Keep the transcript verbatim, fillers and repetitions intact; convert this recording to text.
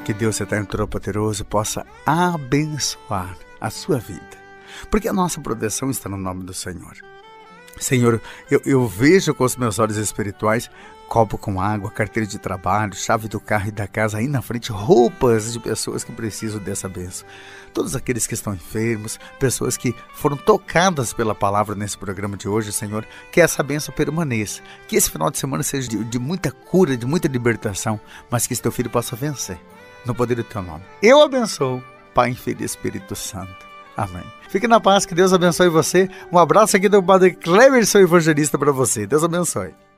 Que Deus Eterno Todo-Poderoso possa abençoar a sua vida, porque a nossa proteção está no nome do Senhor. Senhor, eu, eu vejo com os meus olhos espirituais copo com água, carteira de trabalho, chave do carro e da casa, aí na frente roupas de pessoas que precisam dessa bênção. Todos aqueles que estão enfermos, pessoas que foram tocadas pela palavra nesse programa de hoje, Senhor, que essa bênção permaneça, que esse final de semana seja de, de muita cura, de muita libertação, mas que esse teu filho possa vencer, no poder do teu nome. Eu abençoo, Pai, Filho e Espírito Santo. Amém. Fique na paz, que Deus abençoe você. Um abraço aqui do Padre Cleverson Evangelista para você. Deus abençoe.